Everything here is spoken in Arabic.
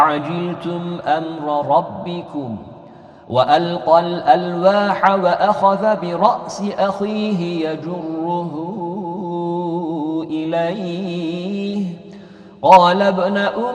عجلتم أمر ربكم وألقى الألواح وأخذ برأس أخيه يجره إليه قال ابن